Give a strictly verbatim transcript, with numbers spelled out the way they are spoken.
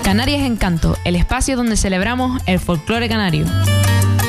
Canarias Encanto, el espacio donde celebramos el folclore canario.